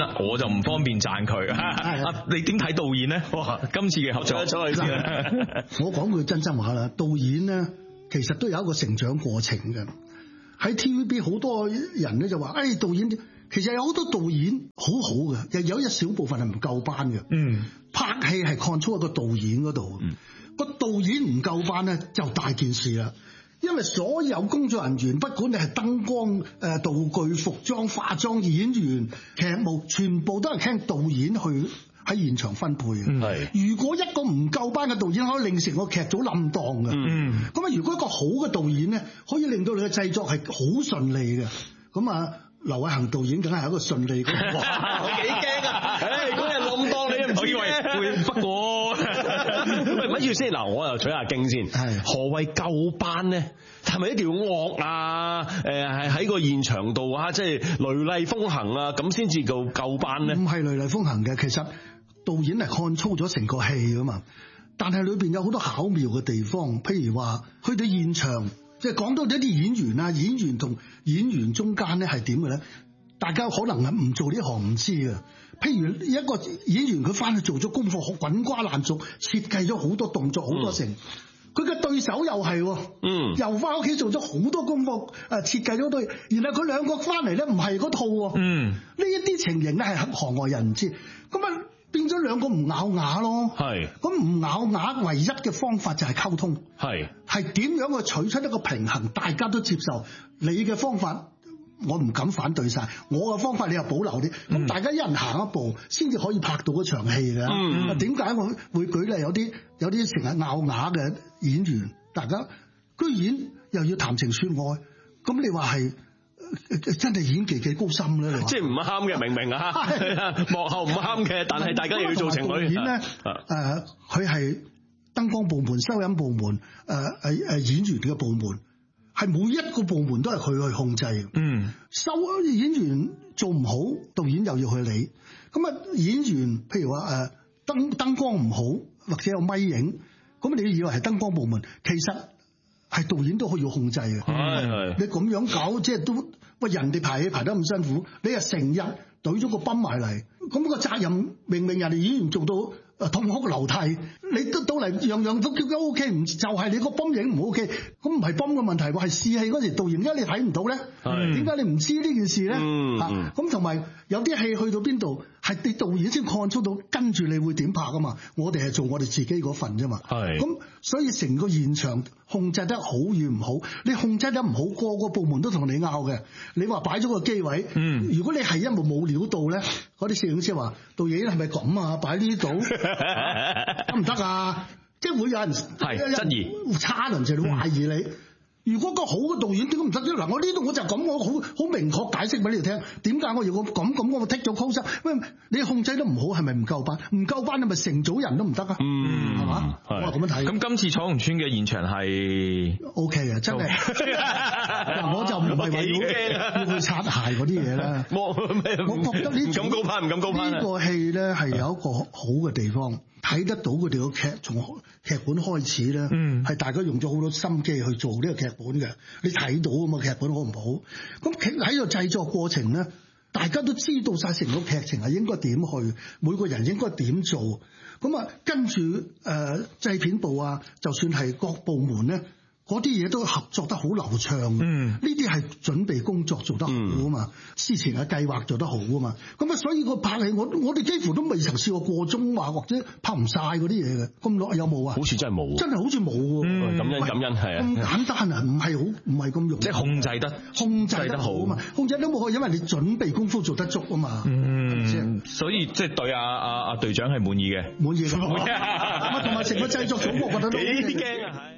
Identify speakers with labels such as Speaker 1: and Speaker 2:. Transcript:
Speaker 1: 啦，我就唔方便讚佢。你點睇導演咧？哇，今次嘅合作，
Speaker 2: 我講句真心話啦，導演咧其實都有一個成長過程嘅。喺 TVB 好多人咧就話，導演其實有好多導演好好嘅，又有一小部分係唔夠班嘅。拍戲係看出一個導演嗰度，個導演唔夠班咧就大件事啦。因為所有工作人員，不管你係燈光、道具、服裝、化妝、演員、劇務，全部都係聽導演去喺現場分配嘅。如果一個唔夠班嘅導演可以令成個劇組冧檔嘅，咁啊，如果一個好嘅導演咧，可以令到你嘅製作係好順利嘅。咁啊，劉偉恒導演梗係一個順利嘅。
Speaker 3: 哇，幾驚啊！嗰日冧檔你唔知嘅。
Speaker 1: 不過
Speaker 3: 喂，咪住先，嗱，我又取下經先。何謂夠班咧？係咪一定要惡啊？係喺個現場度啊，即係雷厲風行啊，咁先至夠班咧？
Speaker 2: 唔係雷厲風行嘅，其實導演係看操咗成個戲噶嘛。但係裏邊有好多巧妙嘅地方，譬如話去到現場，即係講到一啲演員啊，演員同演員中間咧係點嘅咧？大家可能係唔做呢行唔知嘅。譬如一個演員佢翻去做咗功課，滾瓜爛熟，設計咗好多動作，好多成。佢嘅對手又係，又翻屋企做咗好多功課，設計咗對，然後佢兩個翻嚟咧唔係嗰套。呢一啲情形咧係行外人唔知，咁啊變咗兩個唔咬牙咯。咁唔咬牙唯一嘅方法就係溝通。係點樣去取出一個平衡，大家都接受你嘅方法。我唔敢反對晒，我嘅方法你又保留啲，咁大家一人行一步，先至可以拍到嗰場戲嘅。點解我會舉例有啲成日拗牙嘅演員，大家居然又要談情說愛，咁你話係真係演技幾高深咧？
Speaker 3: 即係唔啱嘅，明唔明啊？幕後唔啱嘅，但係大家又要做情侶。
Speaker 2: 演咧，佢係燈光部門、收音部門、演員嘅部門。係每一個部門都係佢去控制嘅。收演員做唔好，導演又要去理。咁啊，演員譬如話燈光唔好，或者有咪影，咁你以為係燈光部門，其實係導演都可以要控制嘅。你咁樣搞，即係都喂人哋排戲排得咁辛苦，你又成日懟咗個泵埋嚟，咁個責任明明人哋演員做到痛哭流涕，你都到嚟樣樣都叫佢 O K， 唔就係你個泵影唔 O K， 咁唔係泵嘅問題喎，係試戲嗰時導演點解你睇唔到咧？點解你唔知呢件事咧？咁同埋有啲戲去到邊度係你導演先看出到，跟住你會點拍啊嘛？我哋係做我哋自己嗰份啫嘛。咁所以成個現場控制得好與唔好，你控制得唔好，個個部門都同你拗嘅。你話擺咗個機位，如果你係一幕冇料到咧，嗰啲攝影師話導演係咪咁啊？擺呢度得唔得啊？即係會有人
Speaker 3: 質疑，
Speaker 2: 差人就懷疑你。如果個好嘅導演點解唔得啫？嗱，我呢度我就咁，我好明確解釋俾你聽，點解我要咁我剔咗 close。喂，你控制得唔好，係咪唔夠班？唔夠班，你咪成組人都唔得啊？係嘛？我係咁樣睇。
Speaker 1: 咁今次彩虹村嘅現場係
Speaker 2: OK 啊，真係。嗱，我就唔係話要去擦鞋嗰啲嘢啦。我覺得
Speaker 3: 唔敢高攀，唔敢高攀。
Speaker 2: 呢個戲咧係有一個好嘅地方。睇得到佢哋個劇從劇本開始咧，係大家用咗好多心機去做呢個劇本嘅。你睇到啊嘛，劇本好唔好？咁喺個製作過程咧，大家都知道晒成個劇情係應該點去，每個人應該點做。咁啊，跟住製片部啊，就算係各部門咧，嗰啲嘢都合作得好流暢。呢啲係準備工作做得好啊嘛，之前嘅計劃做得好啊嘛。咁啊，所以個拍戲我哋幾乎都未曾試過鐘話或者拍唔晒嗰啲嘢嘅。咁耐有冇啊？
Speaker 3: 好似真係冇，
Speaker 2: 真係好似冇喎。
Speaker 3: 感恩係啊。咁
Speaker 2: 簡單啊，唔係咁容易。
Speaker 1: 即係控制得好啊嘛，
Speaker 2: 控制得冇可以，因為你準備功夫做得足啊嘛。
Speaker 1: 所以即係對阿隊長係滿意嘅。
Speaker 2: 滿意。同埋成個製作組，我覺得都
Speaker 3: 幾驚啊！